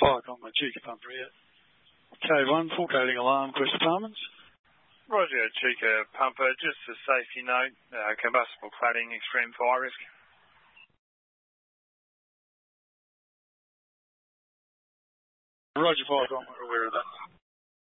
Pike on my Chica pumper here. K1, full coding alarm, Chris Apartments. Roger, Chica pumper. Just a safety note, combustible cladding, extreme fire risk. Roger, Pike, I'm aware of that.